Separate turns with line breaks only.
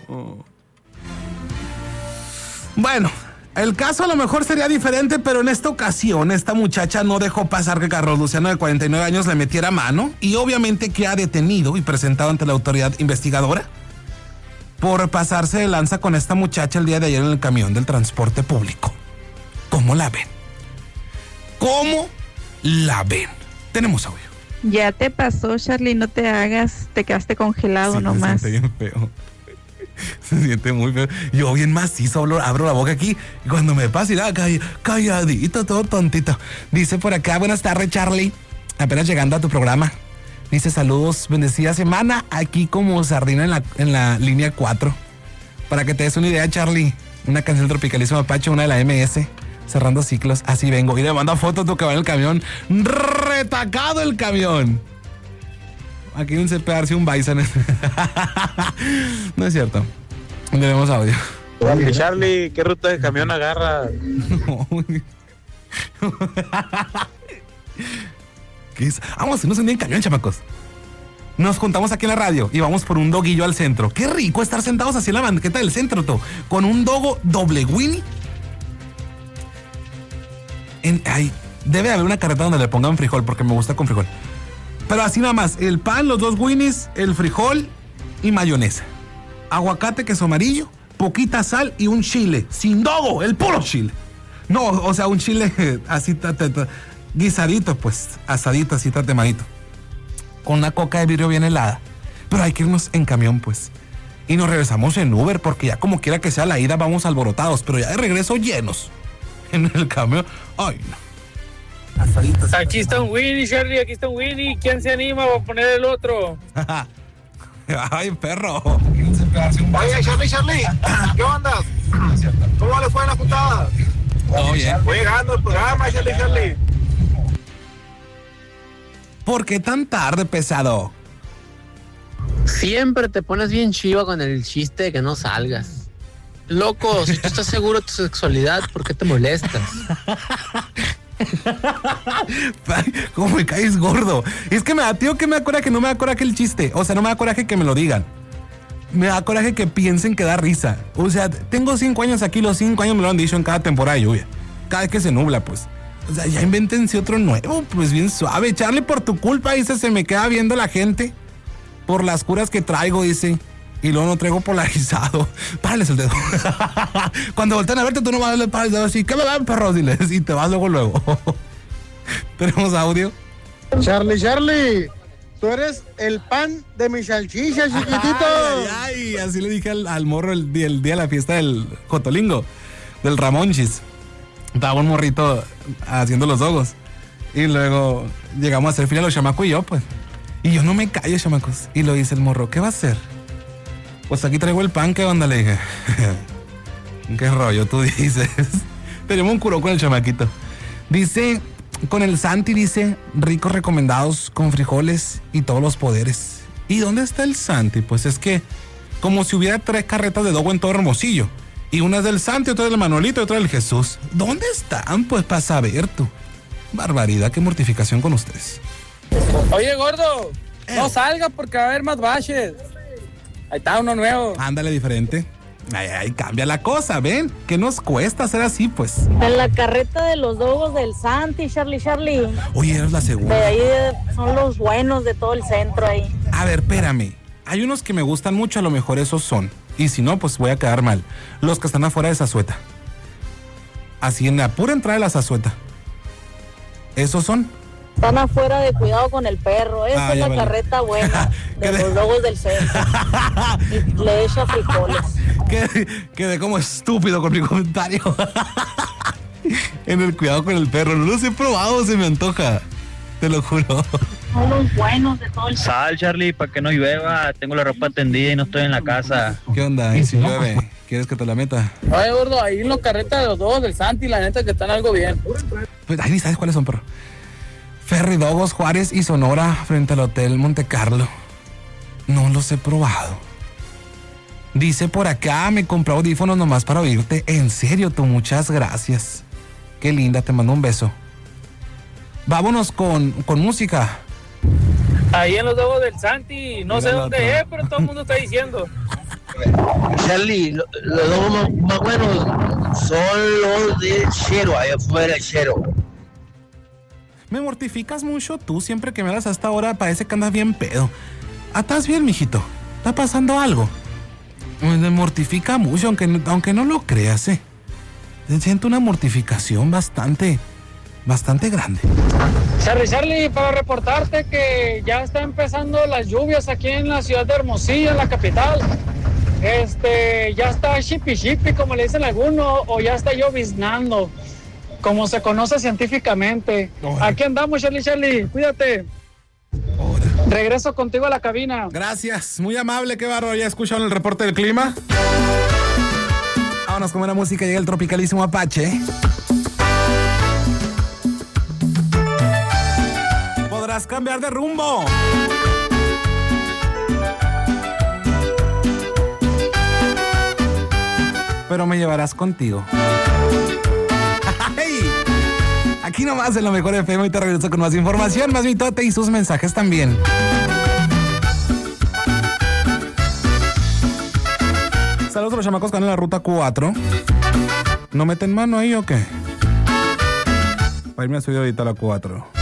Bueno, el caso a lo mejor sería diferente, pero en esta ocasión esta muchacha no dejó pasar que Carlos Luciano de 49 años le metiera mano y obviamente queda detenido y presentado ante la autoridad investigadora por pasarse de lanza con esta muchacha el día de ayer en el camión del transporte público. ¿Cómo la ven? ¿Cómo la ven? Tenemos audio.
Ya te pasó, Charlie, no te hagas, te quedaste congelado nomás.
Se siente bien feo. Se siente muy feo. Yo bien macizo abro la boca aquí y cuando me pasa, irá calladito, todo tontito. Dice por acá, buenas tardes, Charlie. Apenas llegando a tu programa. Dice, saludos, bendecida semana, aquí como sardina en la línea 4. Para que te des una idea, Charlie, una canción tropicalísima Pacho, una de la MS, cerrando ciclos, así vengo. Y le manda fotos tú que va en el camión, retacado el camión. Aquí un pegarse un bison. No es cierto. Tenemos audio.
Charlie, ¿qué ruta de camión agarra?
¿Qué es? Vamos, no se en camión, chamacos. Nos juntamos aquí en la radio y vamos por un doguillo al centro. Qué rico estar sentados así en la banqueta del centro, tú, con un dogo doble Winnie. Debe haber una carreta donde le pongan frijol, porque me gusta con frijol. Pero así nada más, el pan, los 2 Winnies, el frijol y mayonesa. Aguacate, queso amarillo, poquita sal y un chile. Sin dogo, el puro chile. No, o sea, un chile así guisadito, pues, asadito, así tatemadito. Con una coca de vidrio bien helada. Pero hay que irnos en camión, pues. Y nos regresamos en Uber, porque ya como quiera que sea la ida, vamos alborotados. Pero ya de regreso llenos. En el camión. Ay, no.
Aquí está un Winnie, Charlie, aquí está un Winnie. ¿Quién se anima a poner el otro?
Ay, perro.
Oye, Charlie, ¿qué onda? ¿Cómo le fue en la putada?
Todo bien.
Voy llegando al programa, Charlie.
¿Por qué tan tarde, pesado?
Siempre te pones bien chiva con el chiste de que no salgas. Loco, si tú estás seguro de tu sexualidad, ¿por qué te molestas?
¿Cómo me caes gordo? Es que me da, tío, que me da coraje, no me da coraje el chiste. O sea, no me da coraje que me lo digan. Me da coraje que piensen que da risa. O sea, tengo 5 años aquí, los 5 años me lo han dicho en cada temporada de lluvia. Cada vez que se nubla, pues. O sea, ya invéntense otro nuevo, pues bien suave. Charlie, por tu culpa, dice, se me queda viendo la gente. Por las curas que traigo, dice. Y luego no traigo polarizado. Párales el dedo. Cuando voltean a verte, tú no vas a darle pares el dedo así. ¿Qué me dan, perros? Diles. Y te vas luego. Tenemos audio.
Charlie. Tú eres el pan de mi salchicha, chiquitito.
Ay, así le dije al morro el día de la fiesta del Jotolingo. Del Ramonchis. Estaba un morrito haciendo los dogos. Y luego llegamos a hacer fila los chamacos y yo, pues. Y yo no me callo, chamacos. Y lo dice el morro, ¿qué va a hacer? Pues aquí traigo el pan, ¿qué onda? Le dije. ¿Qué rollo tú dices? Tenemos un curó con el chamaquito. Dice, con el Santi, dice, ricos recomendados con frijoles y todos los poderes. ¿Y dónde está el Santi? Pues es que, como si hubiera 3 carretas de dogo en todo Hermosillo. Y una es del Santi, otra es del Manuelito y otra del Jesús. ¿Dónde están? Pues para saber tú. Barbaridad, qué mortificación con ustedes.
Oye, gordo, no salga porque va a haber más baches. Ahí está uno nuevo.
Ándale diferente. Ay, cambia la cosa, ven. ¿Qué nos cuesta ser así, pues?
En la carreta de los dogos del Santi, Charlie.
Oye, eres la segunda.
De ahí son los buenos de todo el centro ahí.
A ver, espérame. Hay unos que me gustan mucho, a lo mejor esos son. Y si no, pues voy a quedar mal. Los que están afuera de Zazueta. Así en la pura entrada de la Zazueta. ¿Esos son?
Están afuera de cuidado con el perro. Esa es la carreta buena de los dogos del centro. Y le echa frijoles.
Quedé como estúpido con mi comentario. En el cuidado con el perro. No los he probado, se me antoja. Te lo juro.
Son los buenos de todo el centro.
Sal, Charlie, para que no llueva. Tengo la ropa tendida y no estoy en la casa.
¿Qué onda? ¿Y si llueve? ¿Quieres que te la meta?
Oye, gordo, ahí en los carretas de los dogos del Santi, la neta que están algo bien.
Pues ahí sabes cuáles son, perro. Ferry Dogos, Juárez y Sonora, frente al Hotel Monte Carlo. No los he probado. Dice por acá, me compré audífonos nomás para oírte. En serio, tú, muchas gracias. Qué linda, te mando un beso. Vámonos con música.
Ahí en los dogos del Santi, no sé dónde es, pero todo el mundo está diciendo.
Charlie, los dos más buenos son los de Chero, allá afuera de Chero.
Me mortificas mucho tú, siempre que me hablas a esta hora parece que andas bien pedo. ¿Estás bien, mijito? ¿Está pasando algo? Me mortifica mucho, aunque no lo creas, Siento una mortificación bastante grande.
Charlie, para reportarte que ya está empezando las lluvias aquí en la ciudad de Hermosillo, en la capital. Ya está shipi, como le dicen algunos, o ya está lloviznando, como se conoce científicamente. Aquí andamos, Charlie, cuídate. Regreso contigo a la cabina.
Gracias, muy amable, qué barro. ¿Ya escucharon el reporte del clima? Vámonos con buena música, llega el tropicalísimo Apache. Podrás cambiar de rumbo, pero me llevarás contigo. ¡Hey! Aquí nomás en lo mejor FM y te regreso con más información, más mitote y sus mensajes también. Saludos a los chamacos que van en la ruta 4. ¿No meten mano ahí o qué? Para irme a subir ahorita a la 4.